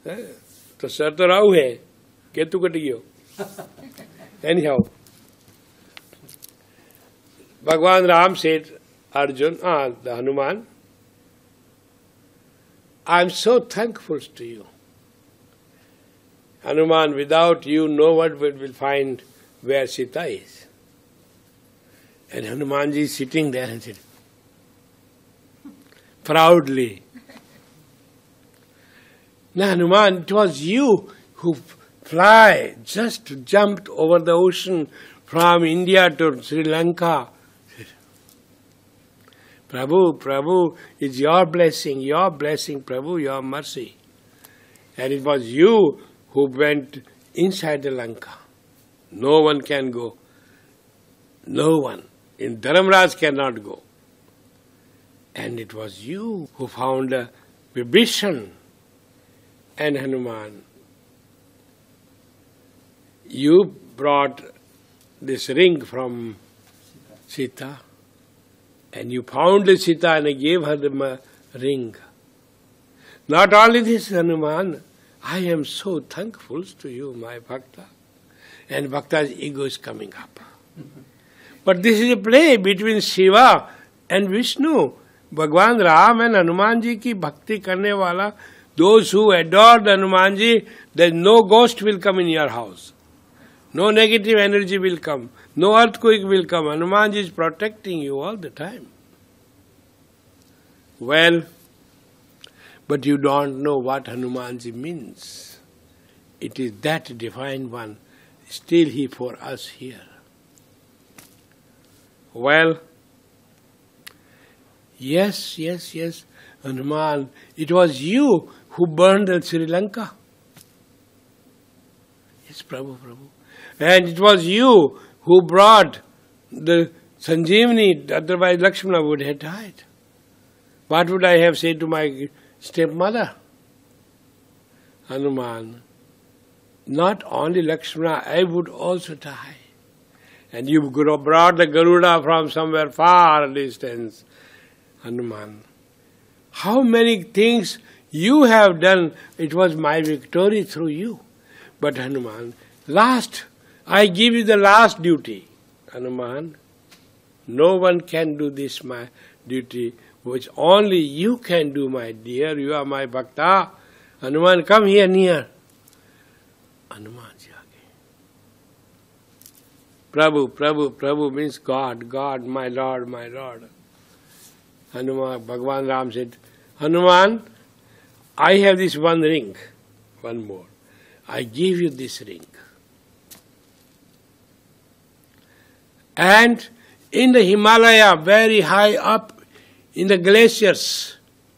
तो सर तो राहु है, केतु कट गयो. Anyhow, Bhagwan Ram said, Arjun, the Hanuman, I am so thankful to you. Hanuman, without you, no one will find where Sita is. And Hanumanji is sitting there and said, proudly, now Hanuman, it was you who just jumped over the ocean from India to Sri Lanka. Prabhu, it's your blessing, Prabhu, your mercy. And it was you who went inside the Lanka. No one can go. No one. In Dharamraj cannot go. And it was you who found Vibhishan and Hanuman. You brought this ring from Sita, and you found Sita and gave her the ring. Not only this, Hanuman, I am so thankful to you, my Bhakta. And Bhakta's ego is coming up. But this is a play between Shiva and Vishnu. Bhagwan Ram and Hanumanji ki bhakti karne wala, those who adore Hanumanji, then no ghost will come in your house. No negative energy will come. No earthquake will come. Hanumanji is protecting you all the time. Well, but you don't know what Hanumanji means. It is that divine one. Still he for us here. Well, yes, Hanuman, it was you who burned Sri Lanka. Yes, Prabhu. And it was you who brought the Sanjeevani, otherwise Lakshmana would have died. What would I have said to my stepmother? Hanuman, not only Lakshmana, I would also die. And you brought the Garuda from somewhere far distance. Hanuman, how many things you have done, it was my victory through you. But Hanuman, I give you the last duty. Hanuman, no one can do this, my duty, which only you can do, my dear. You are my Bhakta. Hanuman, come here near. Hanuman ji aage. Prabhu means God, my Lord. Hanuman, Bhagwan Ram said, Hanuman, I have this one ring, one more. I give you this ring. And in the Himalaya, very high up in the glaciers,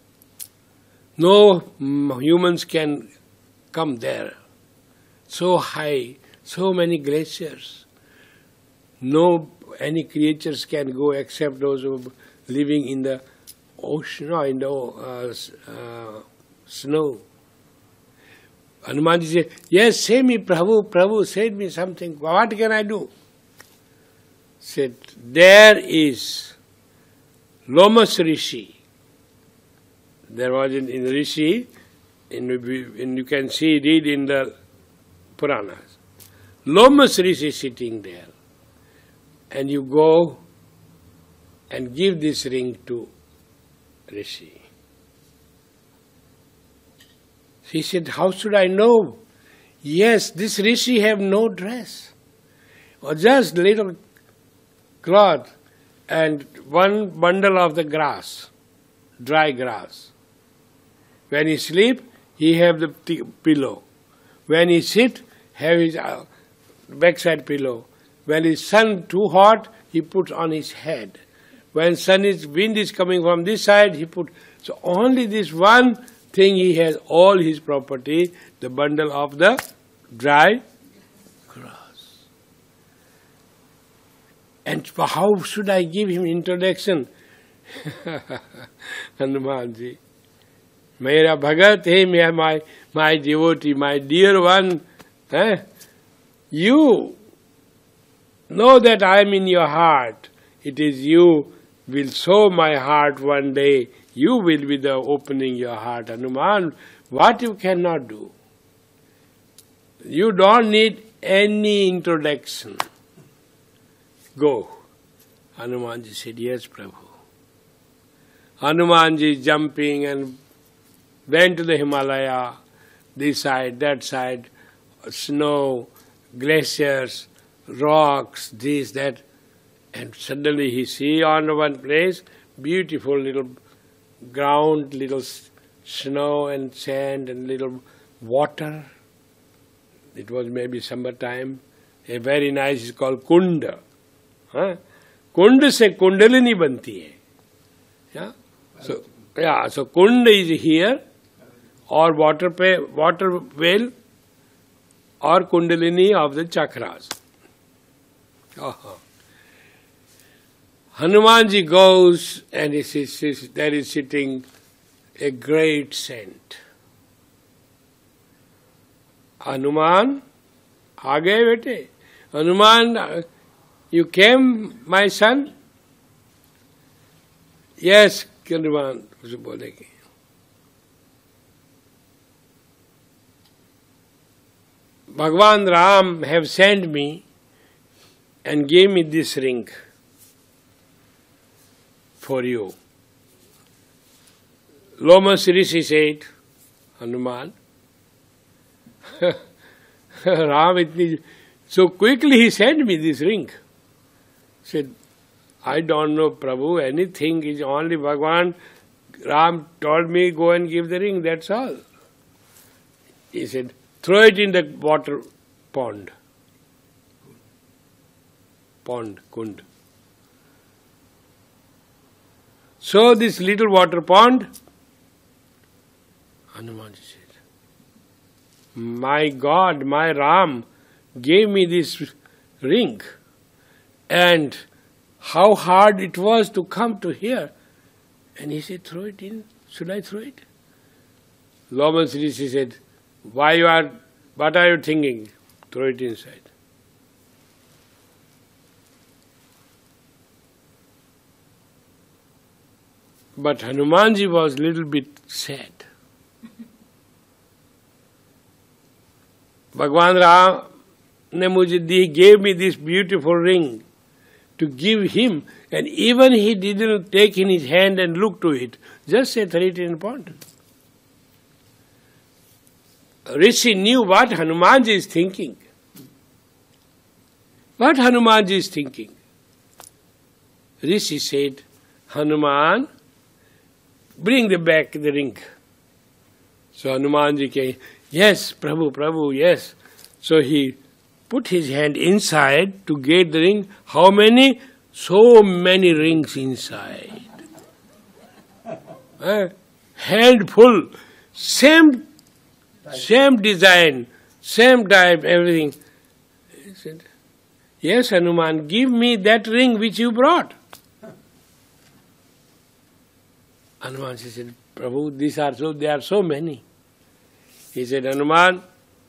no humans can come there. So high, so many glaciers. No any creatures can go except those who are living in the ocean or in the snow. Hanumanji said, yes, say me, Prabhu, say me something. What can I do? Said, there is Lomas Rishi. There was in Rishi, and you can read in the Puranas. Lomas Rishi sitting there. And you go and give this ring to Rishi. He said, how should I know? Yes, this Rishi have no dress, or just little cloth and one bundle of the grass, dry grass. When he sleep, he have the pillow. When he sit, have his backside pillow. When his sun too hot, he puts on his head. When wind is coming from this side, he put. So only this one thing he has, all his property, the bundle of the dry grass. And how should I give him introduction? Hanumanji, Mera Bhagat, hey, my devotee, my dear one, you know that I am in your heart. It is you will show my heart one day. You will be the opening your heart. Hanuman, what you cannot do. You don't need any introduction. Go. Hanumanji said, yes, Prabhu. Hanumanji jumping and went to the Himalaya, this side, that side, snow, glaciers, rocks, this, that. And suddenly he see on one place, beautiful little ground, little snow and sand and little water. It was maybe summertime. A very nice, it's called Kunda. Kunda se Kundalini banti hai. Yeah? So Kunda is here, or water well, or Kundalini of the chakras. Hanumanji goes and there is sitting a great saint. Hanuman, aa gaye bete? Hanuman, you came, my son? Yes, Hanuman, kuch bolegi. Bhagwan Ram have sent me and gave me this ring for you. Lomas Rishi said, Hanuman, Ram, so quickly he sent me this ring. Said, I don't know, Prabhu, anything is only Bhagwan. Ram told me, go and give the ring, that's all. He said, throw it in the water pond. Kund. So this little water pond, Hanumanji said, my God, my Ram gave me this ring, and how hard it was to come to here. And he said, throw it in. Should I throw it? Lomas Rishi said, what are you thinking? Throw it inside. But Hanumanji was a little bit sad. Bhagwan Ram gave me this beautiful ring to give him, and even he didn't take in his hand and look to it, just said, throw it in the pond. Rishi knew what Hanumanji is thinking. What Hanumanji is thinking? Rishi said, Hanuman, bring back the ring. So Hanumanji came, yes, Prabhu, yes. So he put his hand inside to get the ring. How many? So many rings inside. Handful, same design, same type, everything. He said, yes, Hanuman, give me that ring which you brought. Hanuman said, Prabhu, there are so many. He said, Hanuman,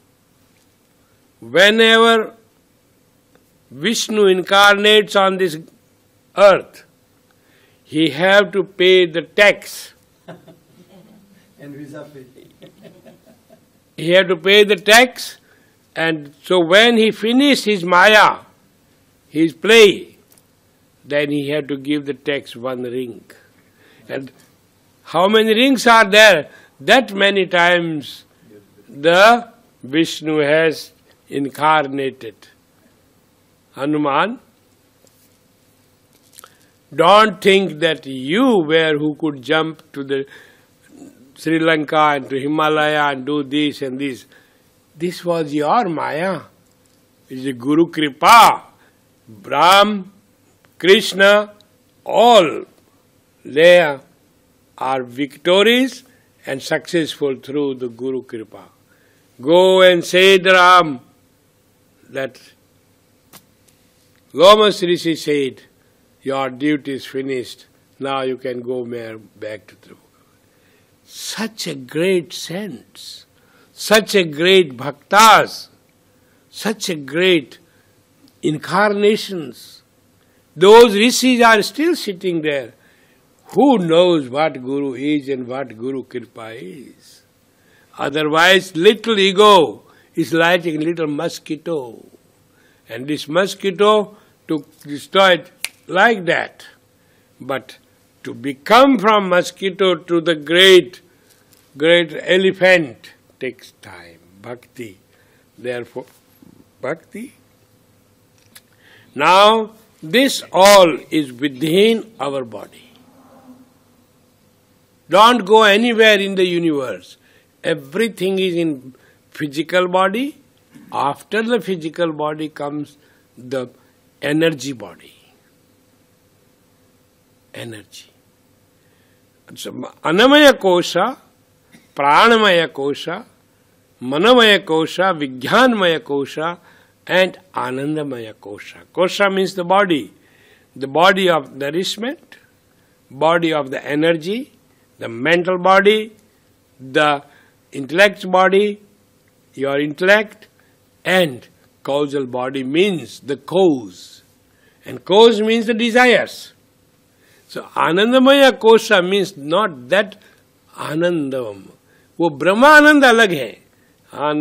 whenever Vishnu incarnates on this earth, he have to pay the tax. And visa fee. He had to pay the tax, and so when he finished his Maya, his play, then he had to give the tax one ring. And how many rings are there? That many times the Vishnu has incarnated. Hanuman, don't think that you were who could jump to the Sri Lanka and to Himalaya and do this and this. This was your Maya. It is a Guru Kripa. Ram, Krishna, all they are victorious and successful through the Guru Kripa. Go and say to Ram that Lomas Rishi said, your duty is finished, now you can go back to Tribhuvan. Such a great saints, such a great bhaktas, such a great incarnations. Those rishis are still sitting there. Who knows what Guru is and what Guru Kripa is? Otherwise, little ego is like a little mosquito. And this mosquito to destroy it like that. But to become from mosquito to the great elephant takes time. Bhakti. Therefore, bhakti. Now, this all is within our body. Don't go anywhere in the universe. Everything is in physical body. After the physical body comes the energy body. Energy. So, Anamaya Kosha, Pranamaya Kosha, Manamaya Kosha, Vijnanmaya Kosha, and Anandamaya Kosha. Kosha means the body of nourishment, body of the energy, the mental body, the intellect body, your intellect, and causal body means the cause. And cause means the desires. So Anandamaya Kosha means not that Anandam. वो ब्रह्मानंद अलग है.